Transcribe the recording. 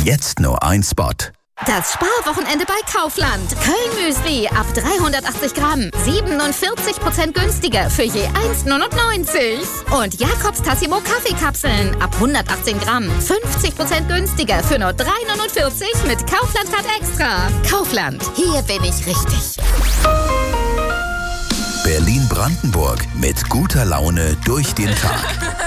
Jetzt nur ein Spot. Das Sparwochenende bei Kaufland. Köln-Müsli ab 380 Gramm. 47% günstiger für je 1,99. Und Jakobs Tassimo Kaffeekapseln ab 118 Gramm. 50% günstiger für nur 3,49 mit Kaufland-Card extra. Kaufland, hier bin ich richtig. Berlin-Brandenburg mit guter Laune durch den Tag.